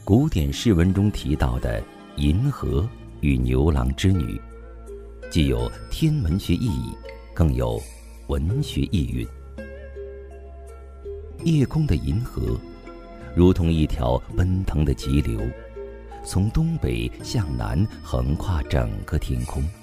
古典诗文中提到的银河与牛郎织女，既有天文学意义，更有文学意蕴。夜空的银河如同一条奔腾的急流，从东北向南横跨整个天空。